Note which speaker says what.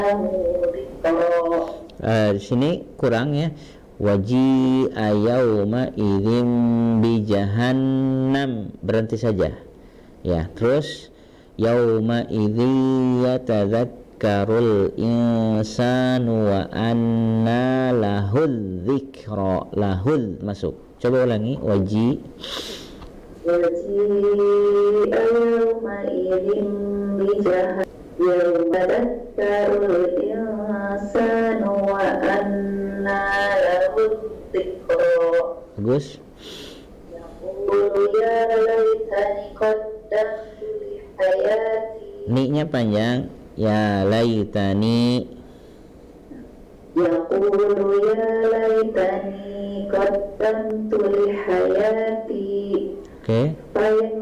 Speaker 1: Di sini kurang ya. Waji'a yauma idzin bi jahannam, berhenti saja ya. Terus yauma idzi yatadzakkarul insanu wa anna lahul dzikra. Lahul masuk. Coba ulangi.
Speaker 2: Waji'a yauma idzin bi jahannam yatadzakkarul insanu wa anna lahul dzikra.
Speaker 1: Bagus.
Speaker 2: Yaqulu ya laitani qaddamtu li hayati.
Speaker 1: Ni-nya panjang. Ya laitani.
Speaker 2: Yaqulu ya laitani qaddamtu li hayati.
Speaker 1: Oke.
Speaker 2: Fa